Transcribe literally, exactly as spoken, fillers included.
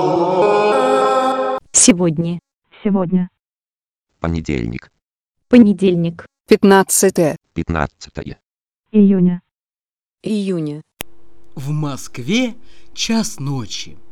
Сегодня. Сегодня. Понедельник. Понедельник. Пятнадцатое. Пятнадцатое. Июня. Июня. В Москве час ночи.